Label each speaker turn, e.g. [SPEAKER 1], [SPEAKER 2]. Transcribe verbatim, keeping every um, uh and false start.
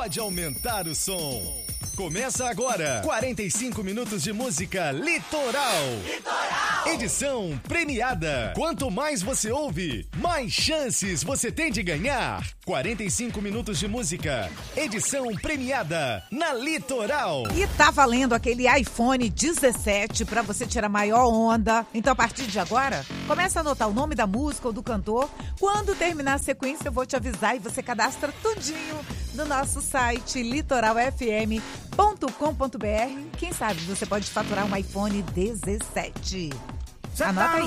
[SPEAKER 1] Pode aumentar o som. Começa agora, quarenta e cinco minutos de música Litoral. Litoral! Edição premiada. Quanto mais você ouve, mais chances você tem de ganhar. quarenta e cinco minutos de música, edição premiada na Litoral.
[SPEAKER 2] E tá valendo aquele iPhone dezessete para você tirar maior onda. Então, a partir de agora, começa a anotar o nome da música ou do cantor. Quando terminar a sequência, eu vou te avisar e você cadastra tudinho no nosso site litoral f m ponto com ponto b r. Quem sabe você pode faturar um iPhone dezessete.
[SPEAKER 3] Já
[SPEAKER 2] Anota
[SPEAKER 3] tá
[SPEAKER 2] aí.